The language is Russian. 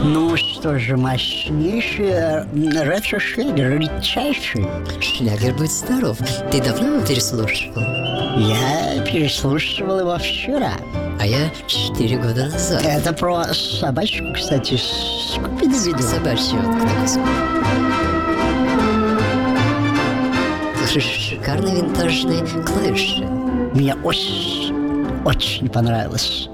Ну что же, мощнейший ретро-шлягер, редчайший. Шлягер, будь здоров. Ты давно его переслушивал? Я переслушивал его вчера. А я 4 года назад. Это про собачку, кстати, Скуби-Ду. Собачья вот. Слушай, шикарные винтажные клавиши. Мне очень понравилось.